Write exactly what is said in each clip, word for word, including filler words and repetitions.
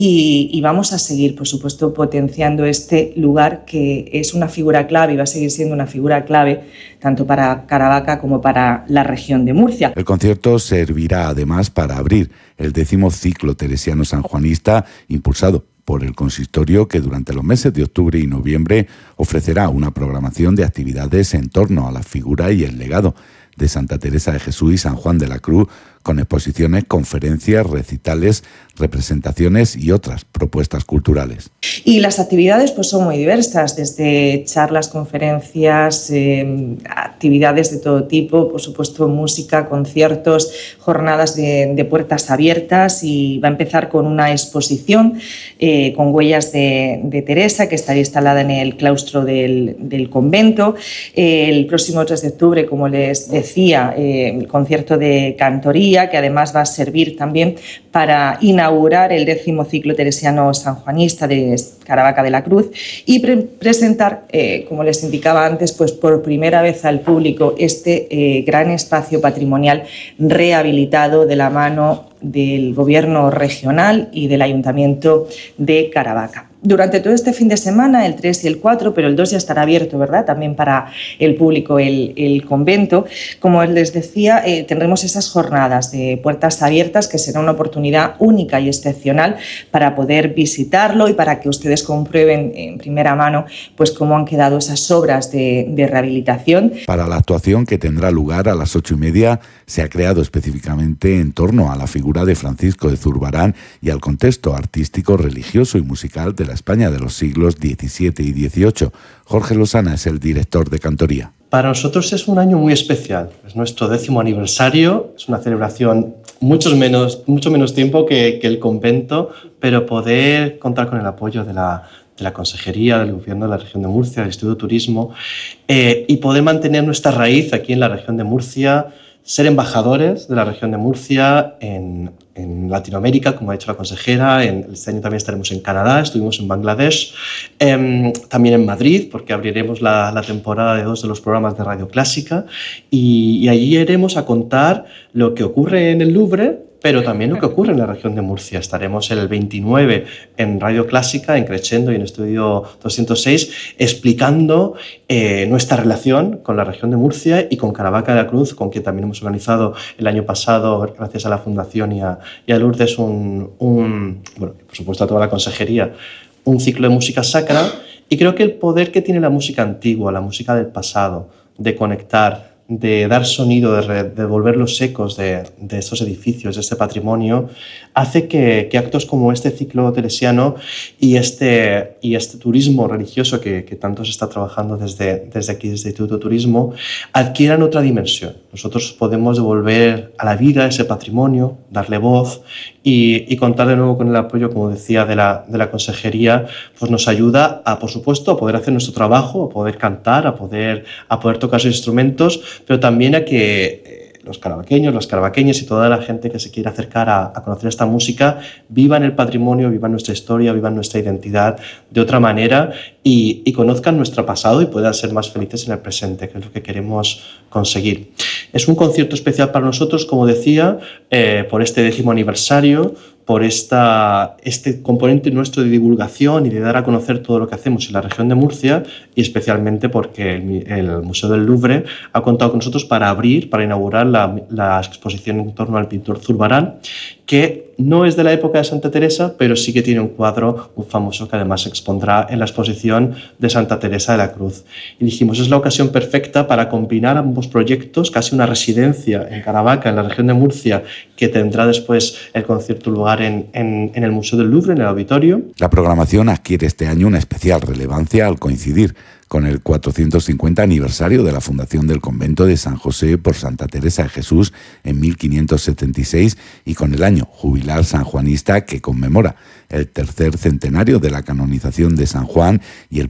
y, y vamos a seguir, por supuesto, potenciando este lugar que es una figura clave y va a seguir siendo una figura clave tanto para Caravaca como para la región de Murcia. El concierto servirá además para abrir el décimo ciclo teresiano sanjuanista impulsado por el consistorio, que durante los meses de octubre y noviembre ofrecerá una programación de actividades en torno a la figura y el legado de Santa Teresa de Jesús y San Juan de la Cruz, con exposiciones, conferencias, recitales, representaciones y otras propuestas culturales. Y las actividades pues son muy diversas, desde charlas, conferencias, eh, actividades de todo tipo, por supuesto música, conciertos, jornadas de, de puertas abiertas, y va a empezar con una exposición eh, con huellas de, de Teresa, que estará instalada en el claustro del, del convento. Eh, el próximo tres de octubre, como les decía, eh, el concierto de cantoría, que además va a servir también para inaugurar el décimo ciclo teresiano sanjuanista de Caravaca de la Cruz y pre presentar, eh, como les indicaba antes, pues por primera vez al público este eh, gran espacio patrimonial rehabilitado de la mano del Gobierno regional y del Ayuntamiento de Caravaca. Durante todo este fin de semana, el tres y el cuatro, pero el dos ya estará abierto, ¿verdad?, también para el público, el, el convento. Como les decía, eh, tendremos esas jornadas de puertas abiertas, que será una oportunidad única y excepcional para poder visitarlo y para que ustedes comprueben en primera mano pues cómo han quedado esas obras de, de rehabilitación. Para la actuación, que tendrá lugar a las ocho y media, se ha creado específicamente en torno a la figura de Francisco de Zurbarán y al contexto artístico, religioso y musical de la España de los siglos diecisiete y dieciocho. Jorge Lozana es el director de cantoría. Para nosotros es un año muy especial. Es nuestro décimo aniversario. Es una celebración mucho menos, mucho menos tiempo que, que el convento, pero poder contar con el apoyo de la, de la Consejería, del Gobierno de la región de Murcia, del Instituto de Turismo, eh, y poder mantener nuestra raíz aquí en la región de Murcia, ser embajadores de la región de Murcia en, en Latinoamérica, como ha dicho la consejera. En, este año también estaremos en Canadá, estuvimos en Bangladesh, eh, también en Madrid, porque abriremos la, la temporada de dos de los programas de Radio Clásica, y, y allí iremos a contar lo que ocurre en el Louvre, pero también lo que ocurre en la región de Murcia. Estaremos el veintinueve en Radio Clásica, en Crescendo y en Estudio doscientos seis, explicando eh, nuestra relación con la región de Murcia y con Caravaca de la Cruz, con quien también hemos organizado el año pasado, gracias a la Fundación y a, y a Lourdes, un, un, bueno, por supuesto a toda la consejería, un ciclo de música sacra. Y creo que el poder que tiene la música antigua, la música del pasado, de conectar, de dar sonido, de, re, de devolver los ecos de, de estos edificios, de este patrimonio, hace que, que actos como este ciclo teresiano y este, y este turismo religioso que, que tanto se está trabajando desde, desde aquí, desde el Instituto de Turismo, adquieran otra dimensión. Nosotros podemos devolver a la vida ese patrimonio, darle voz y, y contar de nuevo con el apoyo, como decía, de la, de la consejería, pues nos ayuda a, por supuesto, a poder hacer nuestro trabajo, a poder cantar, a poder, a poder tocar sus instrumentos, pero también a que eh, los caravaqueños, las caravaqueñas y toda la gente que se quiera acercar a, a conocer esta música vivan el patrimonio, vivan nuestra historia, vivan nuestra identidad de otra manera y, y conozcan nuestro pasado y puedan ser más felices en el presente, que es lo que queremos conseguir. Es un concierto especial para nosotros, como decía, eh, por este décimo aniversario, por esta, este componente nuestro de divulgación y de dar a conocer todo lo que hacemos en la región de Murcia, y especialmente porque el, el Museo del Louvre ha contado con nosotros para abrir, para inaugurar la, la exposición en torno al pintor Zurbarán, que no es de la época de Santa Teresa, pero sí que tiene un cuadro muy famoso que además se expondrá en la exposición de Santa Teresa de la Cruz. Y dijimos, es la ocasión perfecta para combinar ambos proyectos, casi una residencia en Caravaca, en la región de Murcia, que tendrá después el concierto lugar en, en, en el Museo del Louvre, en el auditorio. La programación adquiere este año una especial relevancia al coincidir con el cuatrocientos cincuenta aniversario de la fundación del convento de San José por Santa Teresa de Jesús en mil quinientos setenta y seis y con el año jubilar sanjuanista, que conmemora el tercer centenario de la canonización de San Juan y el primero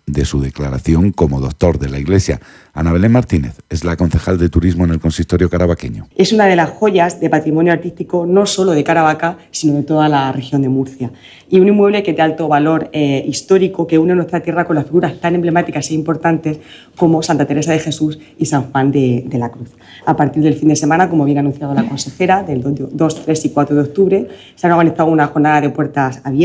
de su declaración como doctor de la Iglesia. Ana Belén Martínez es la concejal de turismo en el consistorio carabaqueño. Es una de las joyas de patrimonio artístico no solo de Caravaca, sino de toda la región de Murcia. Y un inmueble que es de alto valor eh, histórico, que une nuestra tierra con las figuras tan emblemáticas e importantes como Santa Teresa de Jesús y San Juan de, de la Cruz. A partir del fin de semana, como bien ha anunciado la consejera, del dos, tres y cuatro de octubre, se han organizado una jornada de puertas abiertas